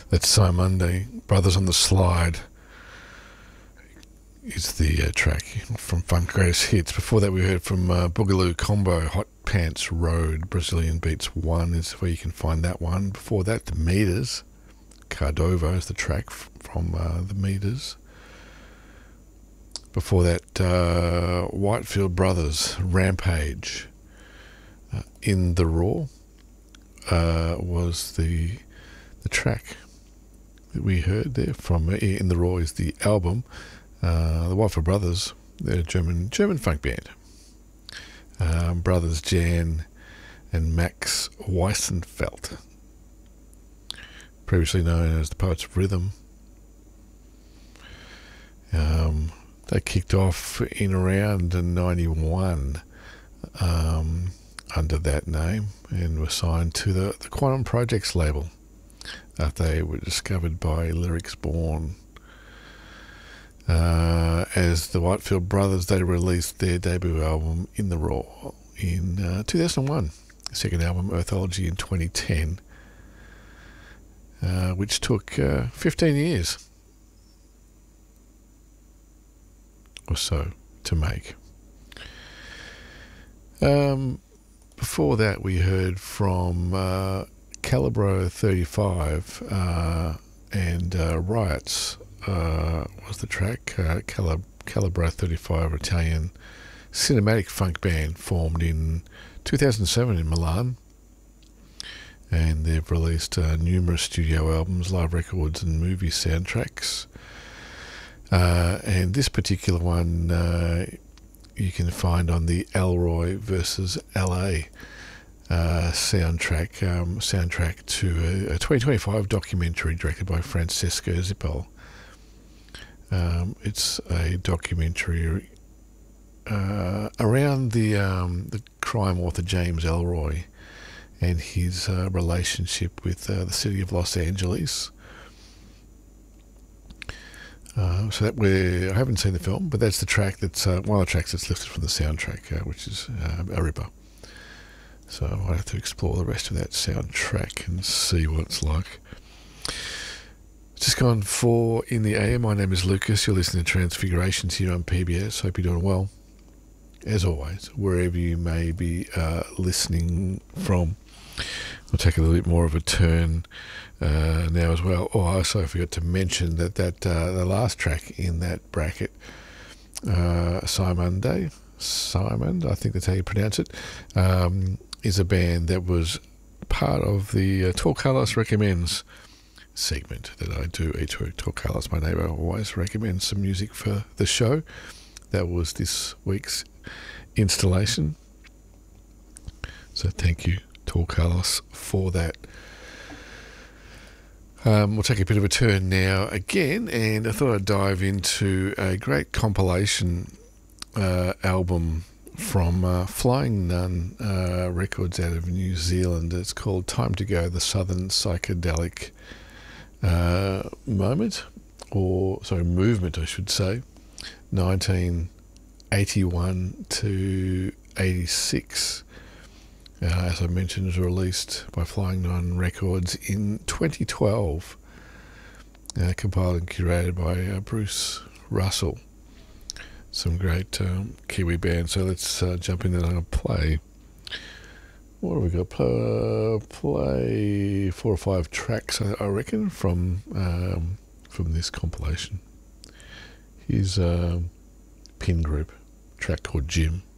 That's So Monday. Brothers on the Slide is the track from Funk Greatest Hits. Before that, we heard from Boogaloo Combo, Hot Pants Road, Brazilian Beats 1 is where you can find that one. Before that, The Meters, Cardova is the track from The Meters. Before that, Whitefield Brothers, Rampage. In the Raw was the track that we heard there from In the Raw is the album. The Whitefield Brothers, they're a German funk band. Brothers Jan and Max Weissenfeld, previously known as the Poets of Rhythm. They kicked off in around 91 under that name and were signed to the Quantum Projects label after they were discovered by Lyrics Born. As the Whitefield Brothers, they released their debut album In the Raw in 2001, the second album Earthology in 2010, which took 15 years or so to make. Before that, we heard from Calibro 35 and Riots was the track. Calibro 35, Italian cinematic funk band formed in 2007 in Milan, and they've released numerous studio albums, live records and movie soundtracks. And this particular one you can find on the Elroy versus LA soundtrack to a 2025 documentary directed by Francesco Zippo. It's a documentary around the crime author James Elroy and his relationship with the city of Los Angeles. So that I haven't seen the film, but that's the track that's one of the tracks that's lifted from the soundtrack, which is a ripper. So I'll have to explore the rest of that soundtrack and see what it's like. Just gone 4 in the AM. My name is Lucas. You're listening to Transfigurations here on PBS. Hope you're doing well. As always, wherever you may be listening from. We'll take a little bit more of a turn now as well. Oh, I also forgot to mention that the last track in that bracket, Simon, I think that's how you pronounce it, is a band that was part of the Tor Carlos Recommends segment that I do each week. Tor Carlos, my neighbour, always recommends some music for the show. That was this week's installation. So thank you, Tor Carlos, for that. We'll take a bit of a turn now again, and I thought I'd dive into a great compilation album from Flying Nun Records out of New Zealand. It's called Time to Go, the Southern Psychedelic Movement, I should say, 1981 to 86. As I mentioned, it was released by Flying Nun Records in 2012, compiled and curated by Bruce Russell. Some great Kiwi bands. So let's jump in and I'm going to play. What have we got? Play 4 or 5 tracks, I reckon, from this compilation. Here's Pin Group, track called Jim.